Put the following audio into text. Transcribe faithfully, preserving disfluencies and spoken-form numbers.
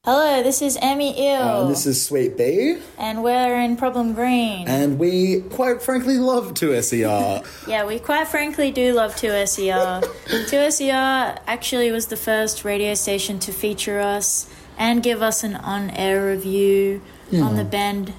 Hello, this is Emmy Eel. Uh, this is Sweet B. And we're in Problem Green. And we, quite frankly, love two S E R. Yeah, we quite frankly do love two S E R. two S E R actually was the first radio station to feature us and give us an on-air review yeah. on the Bend